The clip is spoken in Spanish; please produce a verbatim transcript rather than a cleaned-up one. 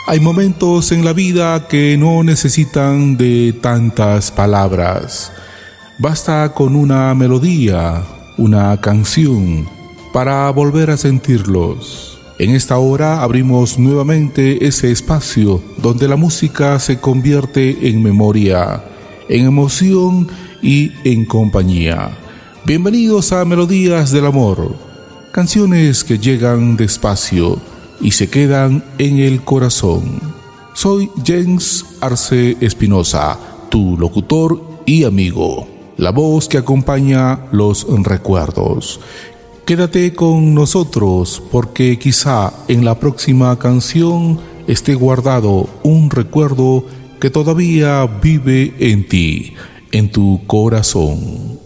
Hay momentos en la vida que no necesitan de tantas palabras. Basta con una melodía, una canción, para volver a sentirlos. En esta hora abrimos nuevamente ese espacio donde la música se convierte en memoria, en emoción y en compañía. Bienvenidos a Melodías del Amor, canciones que llegan despacio y se quedan en el corazón. Soy Jens Arce Espinosa, tu locutor y amigo, la voz que acompaña los recuerdos. Quédate con nosotros porque quizá en la próxima canción esté guardado un recuerdo que todavía vive en ti, en tu corazón.